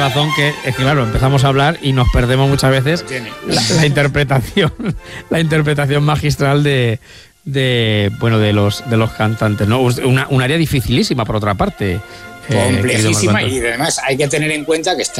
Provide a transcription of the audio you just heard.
razón que, es que claro, empezamos a hablar y nos perdemos muchas veces la interpretación magistral de los cantantes, ¿no? Un área dificilísima, por otra parte. Complejísima, y además hay que tener en cuenta que está